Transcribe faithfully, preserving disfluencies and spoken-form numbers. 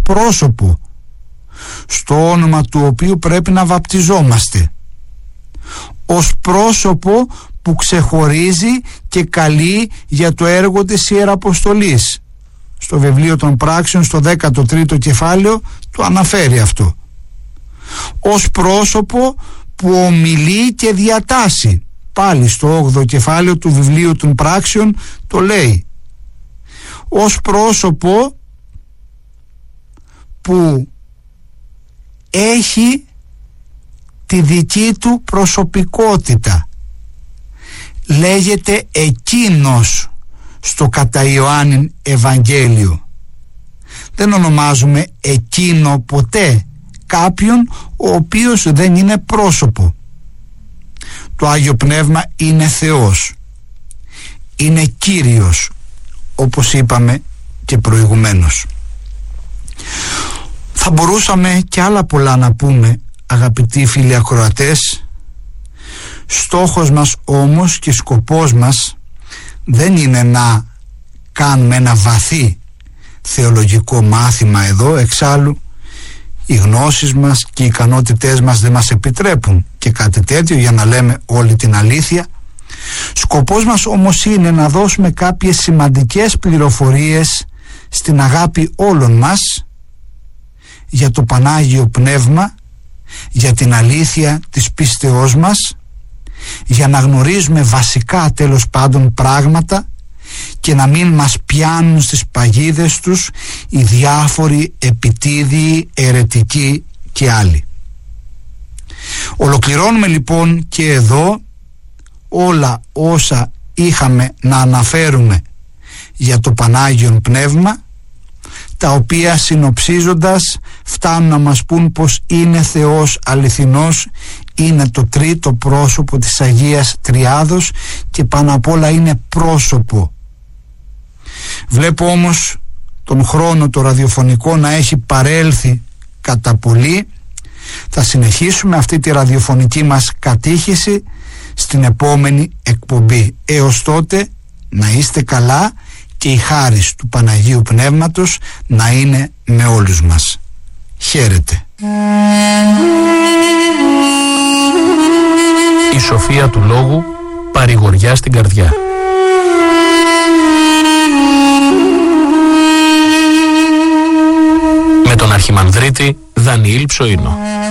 πρόσωπο, στο όνομα του οποίου πρέπει να βαπτιζόμαστε, ως πρόσωπο που ξεχωρίζει και καλεί για το έργο της Ιεραποστολής. Στο βιβλίο των Πράξεων, στο δέκατο τρίτο κεφάλαιο, το αναφέρει αυτό. Ως πρόσωπο που ομιλεί και διατάσσει. Πάλι στο όγδοο κεφάλαιο του βιβλίου των Πράξεων το λέει. Ως πρόσωπο που έχει τη δική του προσωπικότητα. Λέγεται εκείνος στο κατά Ιωάννην Ευαγγέλιο. Δεν ονομάζουμε εκείνο ποτέ κάποιον ο οποίος δεν είναι πρόσωπο. Το Άγιο Πνεύμα είναι Θεός, είναι Κύριος, όπως είπαμε και προηγουμένως. Θα μπορούσαμε και άλλα πολλά να πούμε, αγαπητοί φίλοι ακροατές. Στόχος μας όμως και σκοπός μας δεν είναι να κάνουμε ένα βαθύ θεολογικό μάθημα εδώ. Εξάλλου οι γνώσεις μας και οι ικανότητές μας δεν μας επιτρέπουν και κάτι τέτοιο, για να λέμε όλη την αλήθεια. Σκοπός μας όμως είναι να δώσουμε κάποιες σημαντικές πληροφορίες στην αγάπη όλων μας για το Πανάγιο Πνεύμα, για την αλήθεια της πίστεώς μας, για να γνωρίζουμε βασικά τέλος πάντων πράγματα και να μην μας πιάνουν στις παγίδες τους οι διάφοροι επιτίδιοι, αιρετικοί και άλλοι. Ολοκληρώνουμε λοιπόν και εδώ όλα όσα είχαμε να αναφέρουμε για το Πανάγιον Πνεύμα, τα οποία συνοψίζοντας φτάνουν να μας πούν πως είναι Θεός αληθινός, είναι το τρίτο πρόσωπο της Αγίας Τριάδος και πάνω απ' όλα είναι πρόσωπο. Βλέπω όμως τον χρόνο το ραδιοφωνικό να έχει παρέλθει κατά πολύ. Θα συνεχίσουμε αυτή τη ραδιοφωνική μας κατήχηση στην επόμενη εκπομπή. Έως τότε να είστε καλά και η χάρις του Παναγίου Πνεύματος να είναι με όλους μας. Χαίρετε. Η σοφία του λόγου, παρηγοριά στην καρδιά. Με τον Αρχιμανδρίτη Δανιήλ Ψωίνο.